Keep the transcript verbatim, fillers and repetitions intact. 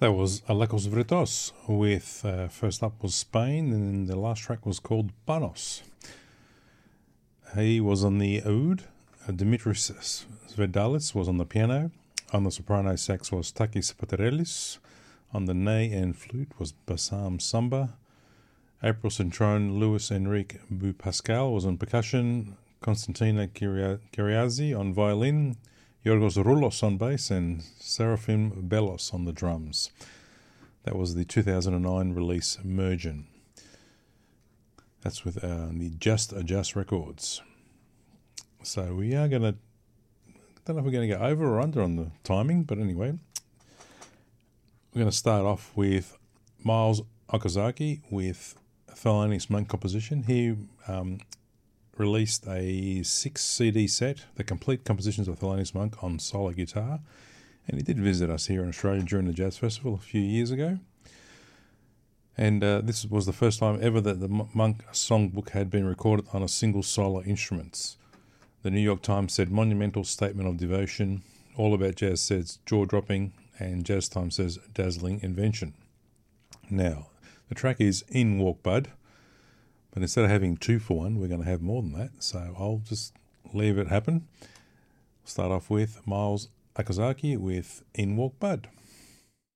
That was Alekos Vritos with, uh, first up was Spain, and the last track was called Panos. He was on the oud. Uh, Dimitris Svedalis was on the piano. On the soprano sax was Takis Paterelis. On the ney and flute was Bassam Samba. April Centrone, Luis Enrique Bupascal was on percussion. Konstantina Kyriazi on violin. Yorgos Roulos on bass, and Seraphim Bellos on the drums. That was the two thousand nine release Mergen. That's with uh, the Just Adjust Records. So we are going to, I don't know if we're going to go over or under on the timing, but anyway, we're going to start off with Miles Okazaki with Thelonious Monk composition. He um, released a six C D set, the complete compositions of Thelonious Monk on solo guitar, and he did visit us here in Australia during the Jazz Festival a few years ago. And uh, this was the first time ever that the Monk songbook had been recorded on a single solo instrument. The New York Times said monumental statement of devotion. All About Jazz says jaw-dropping, and Jazz Time says dazzling invention. Now, the track is In Walk Bud, but instead of having two for one, we're going to have more than that. So I'll just leave it happen. Start off with Miles Okazaki with In Walk Bud.